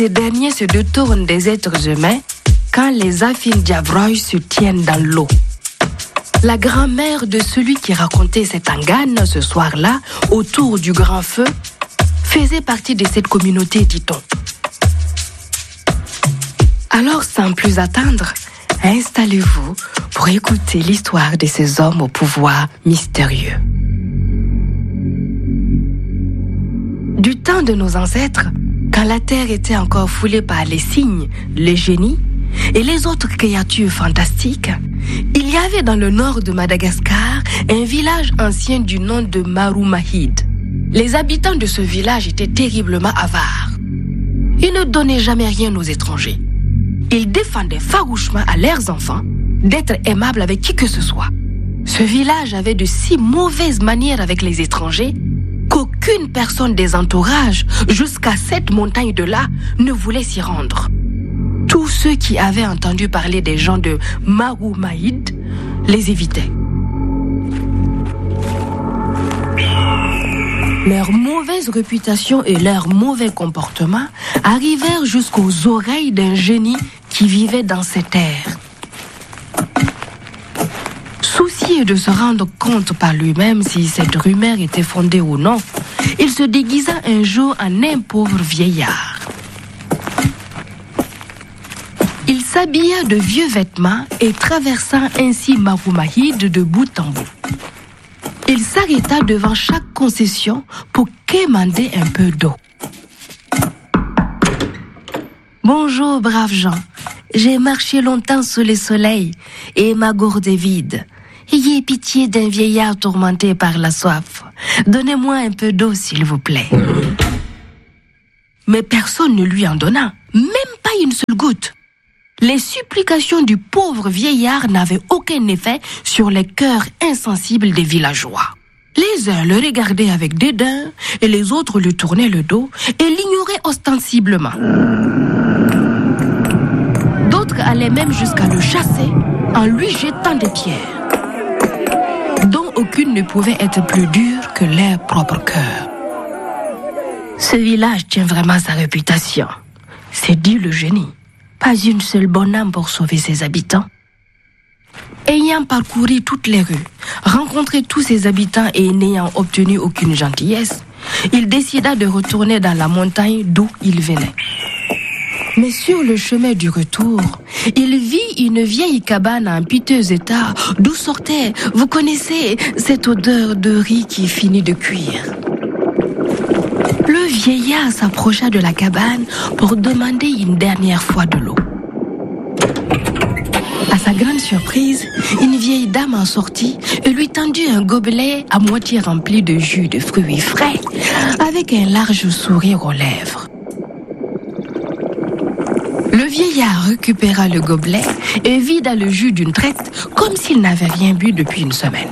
Ces derniers se détournent des êtres humains quand les Afin-Diavroy se tiennent dans l'eau. La grand-mère de celui qui racontait cette angane ce soir-là, autour du grand feu, faisait partie de cette communauté, dit-on. Alors, sans plus attendre, installez-vous pour écouter l'histoire de ces hommes au pouvoir mystérieux. Du temps de nos ancêtres, quand la terre était encore foulée par les cygnes, les génies et les autres créatures fantastiques, il y avait dans le nord de Madagascar un village ancien du nom de Marumahid. Les habitants de ce village étaient terriblement avares. Ils ne donnaient jamais rien aux étrangers. Ils défendaient farouchement à leurs enfants d'être aimables avec qui que ce soit. Ce village avait de si mauvaises manières avec les étrangers qu'aucune personne des entourages, jusqu'à cette montagne de là, ne voulait s'y rendre. Tous ceux qui avaient entendu parler des gens de Marumahid les évitaient. Leur mauvaise réputation et leur mauvais comportement arrivèrent jusqu'aux oreilles d'un génie qui vivait dans ces terres. Soucieux de se rendre compte par lui-même si cette rumeur était fondée ou non, il se déguisa un jour en un pauvre vieillard. Il s'habilla de vieux vêtements et traversant ainsi Marumahid de bout en bout. Il s'arrêta devant chaque concession pour quémander un peu d'eau. « Bonjour, braves gens. J'ai marché longtemps sous le soleil et ma gourde est vide. Ayez pitié d'un vieillard tourmenté par la soif. Donnez-moi un peu d'eau, s'il vous plaît. » Mais personne ne lui en donna, même pas une seule goutte. Les supplications du pauvre vieillard n'avaient aucun effet sur les cœurs insensibles des villageois. Les uns le regardaient avec dédain et les autres lui tournaient le dos et l'ignoraient ostensiblement. D'autres allaient même jusqu'à le chasser en lui jetant des pierres, dont aucune ne pouvait être plus dure que leur propre cœur. Ce village tient vraiment sa réputation, s'est dit le génie. Pas une seule bonne âme pour sauver ses habitants. Ayant parcouru toutes les rues, rencontré tous ses habitants et n'ayant obtenu aucune gentillesse, il décida de retourner dans la montagne d'où il venait. Mais sur le chemin du retour, il vit une vieille cabane en piteux état d'où sortait, vous connaissez, cette odeur de riz qui finit de cuire. Le vieillard s'approcha de la cabane pour demander une dernière fois de l'eau. À sa grande surprise, une vieille dame en sortit et lui tendit un gobelet à moitié rempli de jus de fruits frais, avec un large sourire aux lèvres. Le vieillard récupéra le gobelet et vida le jus d'une traite comme s'il n'avait rien bu depuis une semaine.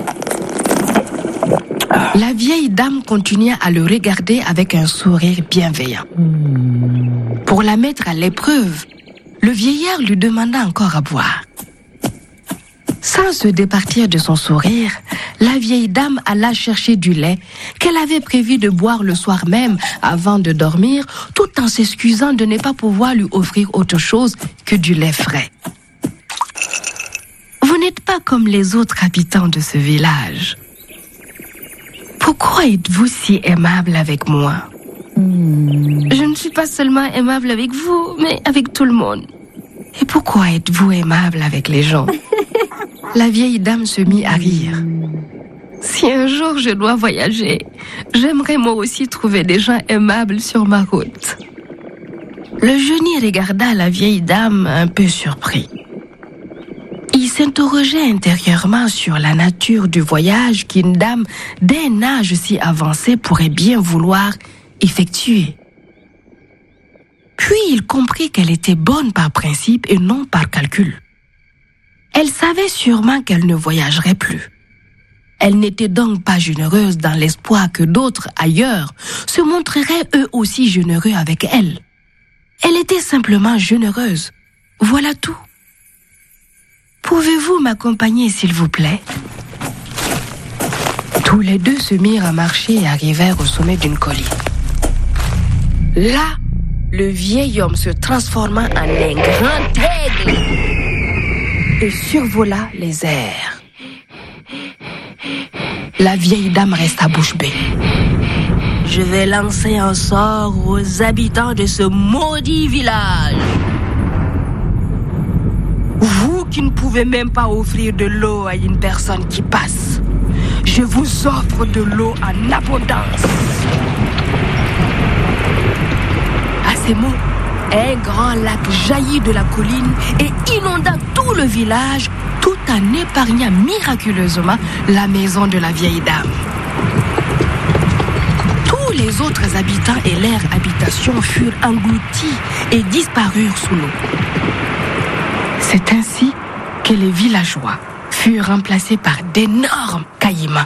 La vieille dame continua à le regarder avec un sourire bienveillant. Pour la mettre à l'épreuve, le vieillard lui demanda encore à boire. Sans se départir de son sourire, la vieille dame alla chercher du lait qu'elle avait prévu de boire le soir même avant de dormir, tout en s'excusant de ne pas pouvoir lui offrir autre chose que du lait frais. Vous n'êtes pas comme les autres habitants de ce village. Pourquoi êtes-vous si aimable avec moi? Je ne suis pas seulement aimable avec vous, mais avec tout le monde. Et pourquoi êtes-vous aimable avec les gens? La vieille dame se mit à rire. Si un jour je dois voyager, j'aimerais moi aussi trouver des gens aimables sur ma route. Le génie regarda la vieille dame un peu surpris. Il s'interrogeait intérieurement sur la nature du voyage qu'une dame d'un âge si avancé pourrait bien vouloir effectuer. Puis il comprit qu'elle était bonne par principe et non par calcul. Elle savait sûrement qu'elle ne voyagerait plus. Elle n'était donc pas généreuse dans l'espoir que d'autres ailleurs se montreraient eux aussi généreux avec elle. Elle était simplement généreuse. Voilà tout. Pouvez-vous m'accompagner, s'il vous plaît? Tous les deux se mirent à marcher et arrivèrent au sommet d'une colline. Là, le vieil homme se transforma en un grand aigle et survola les airs. La vieille dame resta bouche bée. Je vais lancer un sort aux habitants de ce maudit village. Vous qui ne pouvez même pas offrir de l'eau à une personne qui passe, je vous offre de l'eau en abondance. À ces mots, un grand lac jaillit de la colline et inonda tout le village, tout en épargnant miraculeusement la maison de la vieille dame. Tous les autres habitants et leurs habitations furent engloutis et disparurent sous l'eau. C'est ainsi que les villageois furent remplacés par d'énormes caïmans.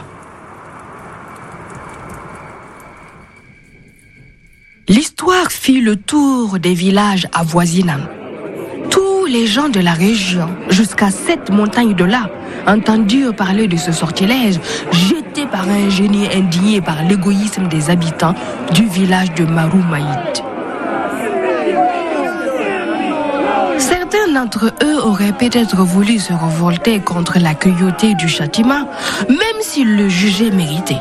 L'histoire fit le tour des villages avoisinants. Tous les gens de la région, jusqu'à 7 montagnes de là, entendirent parler de ce sortilège jeté par un génie indigné par l'égoïsme des habitants du village de Maroumaïd. Certains d'entre eux auraient peut-être voulu se révolter contre la cruauté du châtiment, même s'ils le jugeaient mérité.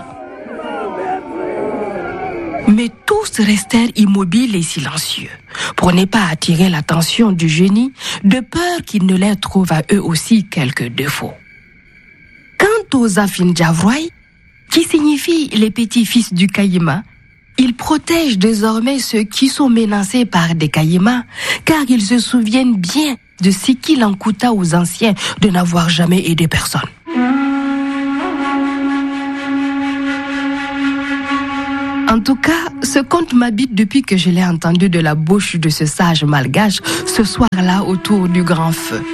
Mais tous restèrent immobiles et silencieux, pour ne pas attirer l'attention du génie, de peur qu'il ne leur trouve à eux aussi quelques défauts. Quant aux Afinjavroy, qui signifie les petits-fils du caïman, ils protègent désormais ceux qui sont menacés par des caïmans, car ils se souviennent bien de ce qu'il en coûta aux anciens de n'avoir jamais aidé personne. En tout cas, ce conte m'habite depuis que je l'ai entendu de la bouche de ce sage malgache ce soir-là autour du grand feu.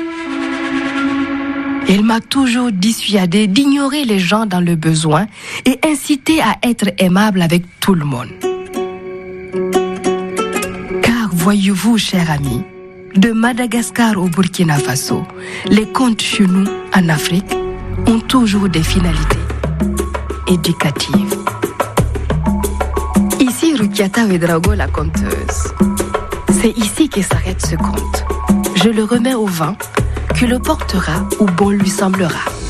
Il m'a toujours dissuadé d'ignorer les gens dans le besoin et incité à être aimable avec tout le monde. Car voyez-vous, cher ami, de Madagascar au Burkina Faso, les contes chez nous, en Afrique, ont toujours des finalités éducatives. Ici Rukiata Ouedraogo, la conteuse. C'est ici que s'arrête ce conte. Je le remets au vent, qui le portera où bon lui semblera.